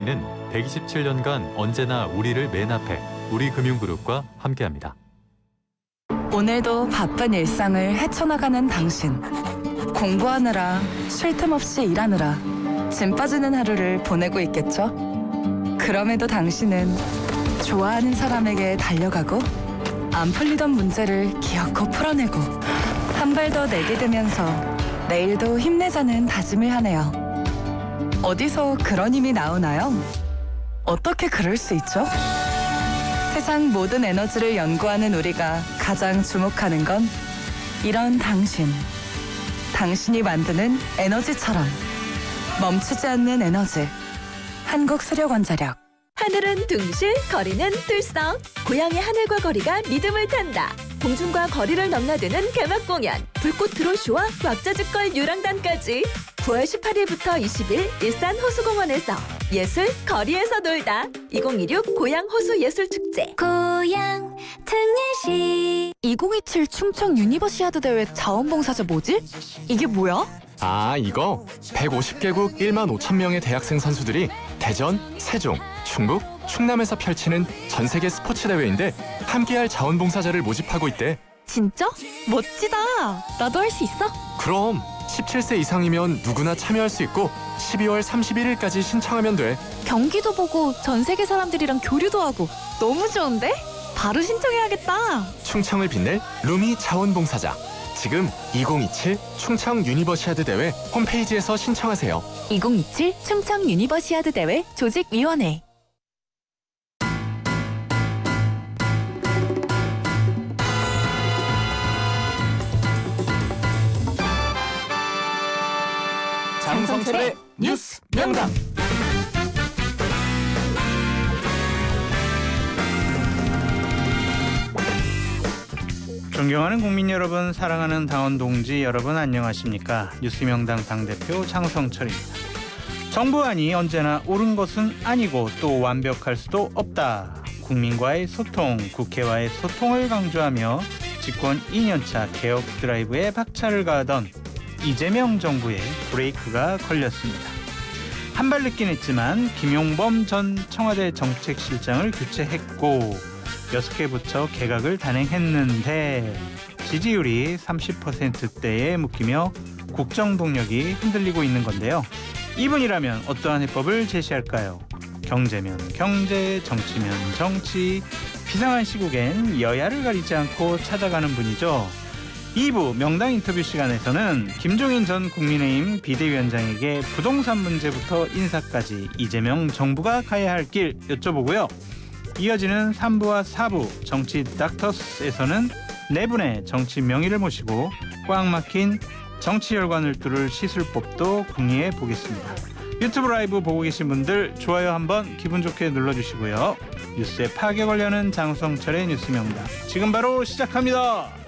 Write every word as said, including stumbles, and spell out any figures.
는 백이십칠 년간 언제나 우리를 맨 앞에 우리금융그룹과 함께합니다. 오늘도 바쁜 일상을 헤쳐나가는 당신. 공부하느라, 쉴 틈 없이 일하느라 짐 빠지는 하루를 보내고 있겠죠? 그럼에도 당신은 좋아하는 사람에게 달려가고 안 풀리던 문제를 기어코 풀어내고 한 발 더 내디디면서 내일도 힘내자는 다짐을 하네요. 어디서 그런 힘이 나오나요? 어떻게 그럴 수 있죠? 세상 모든 에너지를 연구하는 우리가 가장 주목하는 건 이런 당신. 당신이 만드는 에너지처럼 멈추지 않는 에너지. 한국수력원자력. 하늘은 둥실, 거리는 뚫썩. 고향의 하늘과 거리가 리듬을 탄다. 공중과 거리를 넘나드는 개막 공연. 불꽃 드로쇼와 왁자지껄 유랑단까지. 구월 십팔일부터 이십일 일산 호수공원에서 예술 거리에서 놀다. 이천이십육 고양 호수예술축제. 고향 특례시. 이천이십칠 충청 유니버시아드 대회 자원봉사자 뭐지? 이게 뭐야? 아, 이거 백오십 개국 일만 오천 명의 대학생 선수들이 대전, 세종, 충북, 충남에서 펼치는 전 세계 스포츠 대회인데 함께할 자원봉사자를 모집하고 있대. 진짜? 멋지다. 나도 할 수 있어? 그럼 십칠 세 이상이면 누구나 참여할 수 있고 십이월 삼십일일까지 신청하면 돼. 경기도 보고 전 세계 사람들이랑 교류도 하고 너무 좋은데? 바로 신청해야겠다. 충청을 빛낼 루미 자원봉사자. 지금 이천이십칠 충청 유니버시아드 대회 홈페이지에서 신청하세요. 이천이십칠 충청 유니버시아드 대회 조직위원회. 장성철의 뉴스 명당. 존경하는 국민 여러분, 사랑하는 당원 동지 여러분, 안녕하십니까? 뉴스명당 당대표 장성철입니다. 정부안이 언제나 옳은 것은 아니고 또 완벽할 수도 없다. 국민과의 소통, 국회와의 소통을 강조하며 집권 이 년차 개혁 드라이브에 박차를 가하던 이재명 정부의 브레이크가 걸렸습니다. 한 발 늦긴 했지만 김용범 전 청와대 정책실장을 교체했고 여섯 개 부처 개각을 단행했는데 지지율이 삼십 퍼센트대에 묶이며 국정 동력이 흔들리고 있는 건데요. 이분이라면 어떠한 해법을 제시할까요? 경제면 경제, 정치면 정치, 비상한 시국엔 여야를 가리지 않고 찾아가는 분이죠. 이 부 명당 인터뷰 시간에서는 김종인 전 국민의힘 비대위원장에게 부동산 문제부터 인사까지 이재명 정부가 가야 할 길 여쭤보고요. 이어지는 삼 부와 사 부 정치 닥터스에서는 네 분의 정치 명의를 모시고 꽉 막힌 정치 혈관을 뚫을 시술법도 궁리해 보겠습니다. 유튜브 라이브 보고 계신 분들 좋아요 한번 기분 좋게 눌러주시고요. 뉴스에 파괴 걸려는 장성철의 뉴스 명당 지금 바로 시작합니다.